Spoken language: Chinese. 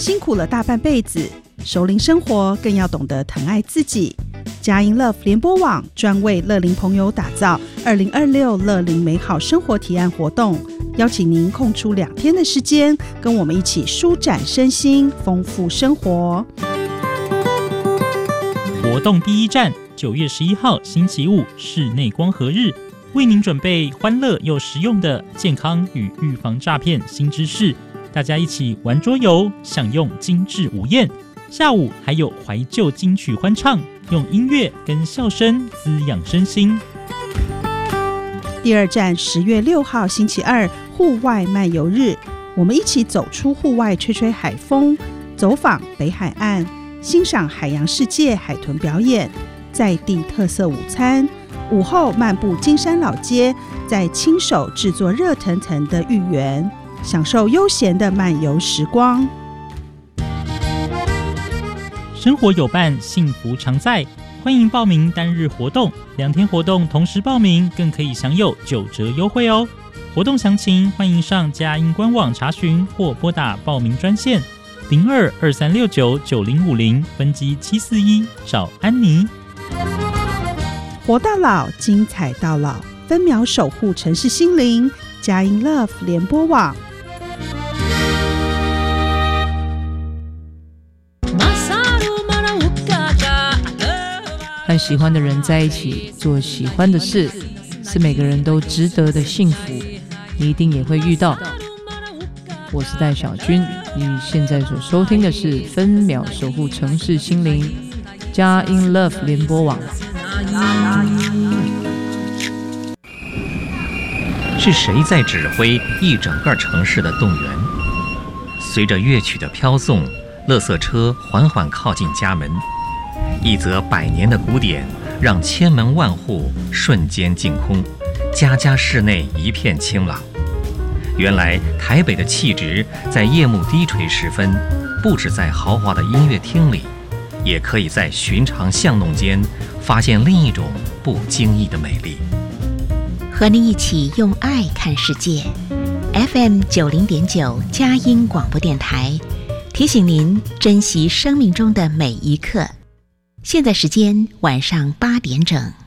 辛苦了大半辈子，熟龄生活更要懂得疼爱自己。佳音 Love 联播网专为乐龄朋友打造2026乐龄美好生活提案活动，邀请您空出2天的时间，跟我们一起舒展身心，丰富生活。 活动第一站，9月11号星期五室内光合日，为您准备欢乐又实用的健康与预防诈骗新知识，大家一起玩桌游，享用精致午宴。下午还有怀旧金曲欢唱，用音乐跟笑声滋养身心。 第二站10月6号星期二户外漫游日，我们一起走出户外，吹吹海风，走访北海岸，欣赏海洋世界海豚表演，在地特色午餐，午后漫步金山老街，再亲手制作热腾腾的芋圆，享受悠闲的漫游时光。 生活有伴，幸福常在。欢迎报名单日活动，2天活动同时报名，更可以享有9折优惠哦。活动详情欢迎上佳音官网查询，或拨打报名专线0223699050分机741找安妮。 活到老，精彩到老，分秒守护城市心灵。佳音 Love 联播网。 和喜欢的人在一起做喜欢的事，是每个人都值得的幸福，你一定也会遇到。我是戴小军，你现在所收听的是分秒守护城市心灵佳音 Love 联播网。 是谁在指挥一整个城市的动员？随着乐曲的飘送，垃圾车缓缓靠近家门，一则100年的古典，让千门万户瞬间净空，家家室内一片清朗。原来台北的气质，在夜幕低垂时分，不只在豪华的音乐厅里，也可以在寻常巷弄间发现另一种不经意的美丽。 和您一起用爱看世界。FM 90.9佳音广播电台提醒您珍惜生命中的每一刻。现在时间晚上8点整。